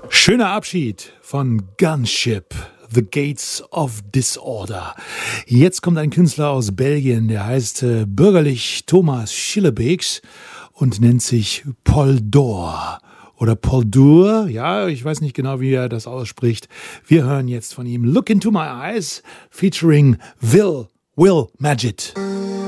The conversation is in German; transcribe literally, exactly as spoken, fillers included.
Schöner Abschied von Gunship, The Gates of Disorder. Jetzt kommt ein Künstler aus Belgien, der heißt äh, bürgerlich Thomas Schillebeeks und nennt sich Paul Dor oder Paul Dur. Ja, ich weiß nicht genau, wie er das ausspricht. Wir hören jetzt von ihm Look Into My Eyes featuring Will, Will Magid.